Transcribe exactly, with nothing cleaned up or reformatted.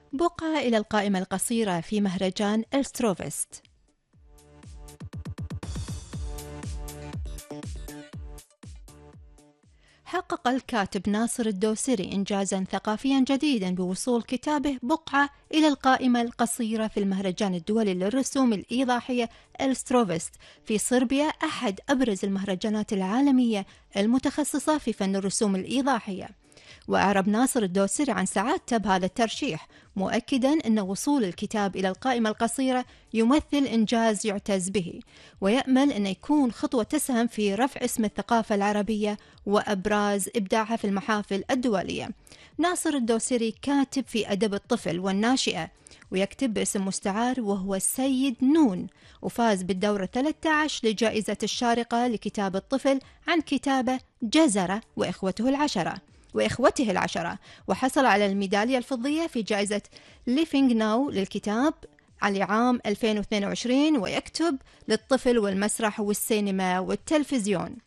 بقعة إلى القائمة القصيرة في مهرجان إلستروفست. حقق الكاتب ناصر الدوسري إنجازاً ثقافياً جديداً بوصول كتابه بقعة إلى القائمة القصيرة في المهرجان الدولي للرسوم الإيضاحية إلستروفست في صربيا، أحد أبرز المهرجانات العالمية المتخصصة في فن الرسوم الإيضاحية. وأعرب ناصر الدوسري عن سعادته بهذا الترشيح، مؤكداً أن وصول الكتاب إلى القائمة القصيرة يمثل إنجاز يعتز به، ويأمل أن يكون خطوة تسهم في رفع اسم الثقافة العربية وأبراز إبداعها في المحافل الدولية. ناصر الدوسري كاتب في أدب الطفل والناشئة، ويكتب باسم مستعار وهو السيد نون، وفاز بالدورة ثلاثة عشر لجائزة الشارقة لكتاب الطفل عن كتابة جزرة وإخوته العشرة وإخوته العشرة وحصل على الميدالية الفضية في جائزة ليفينغ ناو للكتاب على عام ألفين واثنين وعشرين، ويكتب للطفل والمسرح والسينما والتلفزيون.